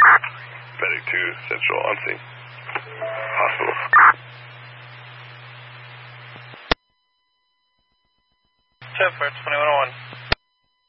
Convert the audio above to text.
Medic 2, Central on scene. Hospital. 10 for 2101.